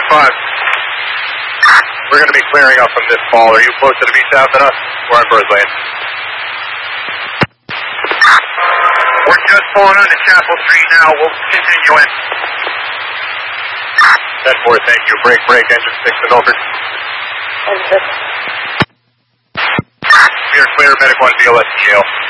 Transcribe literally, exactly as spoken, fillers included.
five. We're going to be clearing up from this fall. Are you closer to be south than us? We're on Bird Lane. We're just pulling onto Chapel Street now. We'll continue in. ten four, thank you. Break, break, engine six and over. Engine. We're clear, medic one, B L S T L.